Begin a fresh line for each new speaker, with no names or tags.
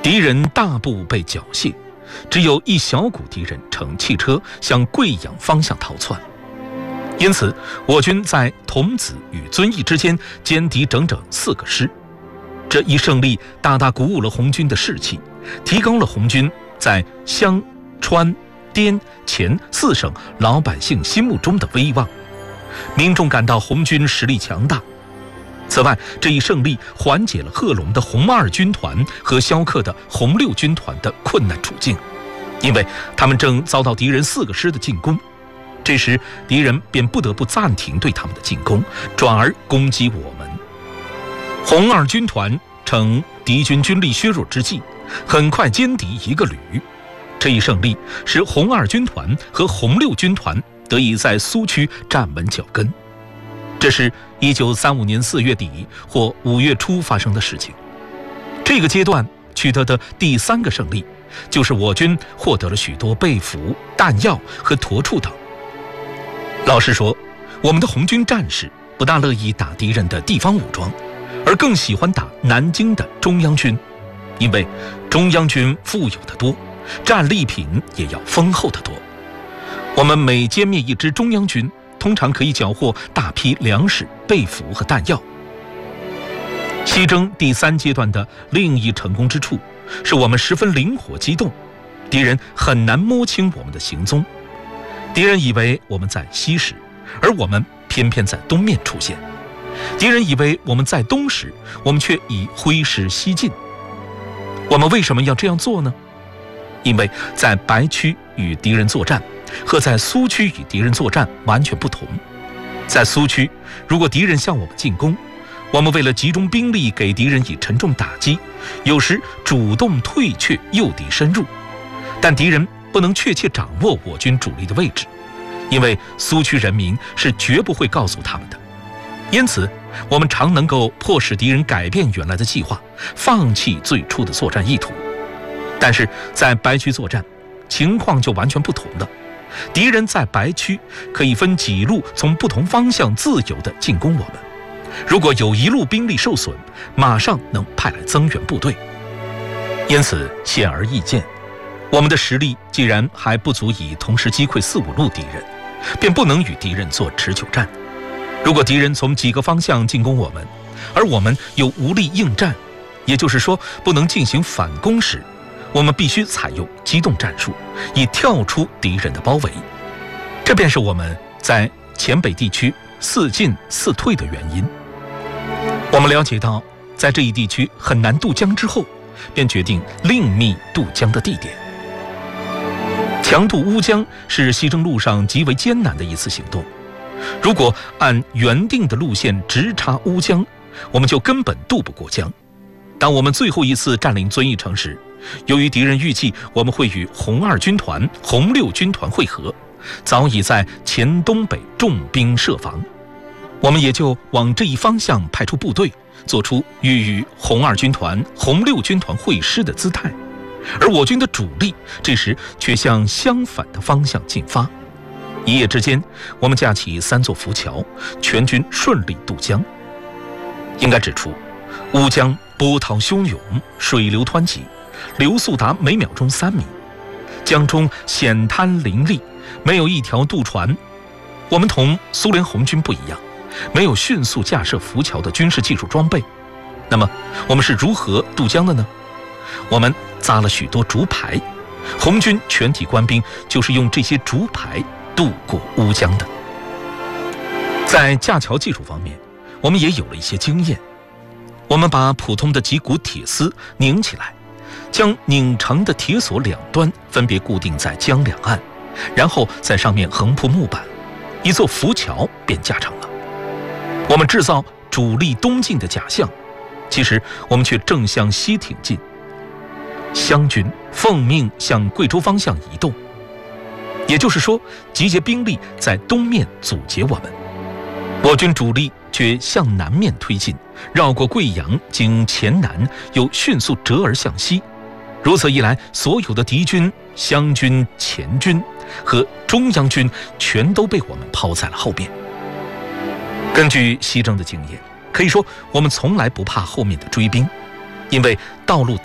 敌人大部被缴械，只有一小股敌人乘汽车向贵阳方向逃窜。因此，我军在桐梓与遵义之间歼敌整整4个师。这一胜利大大鼓舞了红军的士气，提高了红军在湘、川、滇、黔4省老百姓心目中的威望。民众感到红军实力强大。此外，这一胜利缓解了贺龙的红2军团和萧克的红6军团的困难处境，因为他们正遭到敌人4个师的进攻。这时，敌人便不得不暂停对他们的进攻，转而攻击我们。红2军团趁敌军军力削弱之际，很快歼敌1个旅。这一胜利使红2军团和红6军团得以在苏区站稳脚跟。这是1935年4月底或5月初发生的事情。这个阶段取得的第3个胜利，就是我军获得了许多被俘、弹药和驼处等。老实说，我们的红军战士不大乐意打敌人的地方武装，而更喜欢打南京的中央军，因为中央军富有得多，战利品也要丰厚得多。我们每歼灭一支中央军，通常可以缴获大批粮食、被俘和弹药。西征第3阶段的另一成功之处，是我们十分灵活机动，敌人很难摸清我们的行踪。敌人以为我们在西时，而我们偏偏在东面出现；敌人以为我们在东时，我们却已挥师西进。我们为什么要这样做呢？因为在白区与敌人作战和在苏区与敌人作战完全不同。在苏区，如果敌人向我们进攻，我们为了集中兵力给敌人以沉重打击，有时主动退却，诱敌深入，但敌人不能确切掌握我军主力的位置，因为苏区人民是绝不会告诉他们的。因此，我们常能够迫使敌人改变原来的计划，放弃最初的作战意图。但是在白区作战，情况就完全不同了。敌人在白区可以分几路从不同方向自由地进攻我们，如果有一路兵力受损，马上能派来增援部队。因此，显而易见，我们的实力既然还不足以同时击溃4、5路敌人，便不能与敌人做持久战。如果敌人从几个方向进攻我们，而我们又无力应战，也就是说不能进行反攻时，我们必须采用机动战术，以跳出敌人的包围。这便是我们在黔北地区4进4退的原因。我们了解到，在这一地区很难渡江之后，便决定另觅渡江的地点。强渡乌江是西征路上极为艰难的一次行动。如果按原定的路线直插乌江，我们就根本渡不过江。当我们最后一次占领遵义城时，由于敌人预计我们会与红2军团、红6军团会合，早已在黔东北重兵设防，我们也就往这一方向派出部队，做出欲与红2军团、红6军团会师的姿态。而我军的主力这时却向相反的方向进发。一夜之间，我们架起3座浮桥，全军顺利渡江。应该指出，乌江波涛汹涌，水流湍急，流速达每秒钟3米，江中险滩林立，没有一条渡船。我们同苏联红军不一样，没有迅速架设浮桥的军事技术装备。那么我们是如何渡江的呢？我们扎了许多竹排，红军全体官兵就是用这些竹排渡过乌江的。在架桥技术方面，我们也有了一些经验。我们把普通的几股铁丝拧起来，将拧成的铁索两端分别固定在江两岸，然后在上面横铺木板，一座浮桥便架成了。我们制造主力东进的假象，其实我们却正向西挺进。湘军奉命向贵州方向移动，也就是说，集结兵力在东面阻截我们。我军主力却向南面推进，绕过贵阳，经黔南，又迅速折而向西。如此一来，所有的敌军、湘军、黔军和中央军全都被我们抛在了后边。根据西征的经验，可以说我们从来不怕后面的追兵，因为道路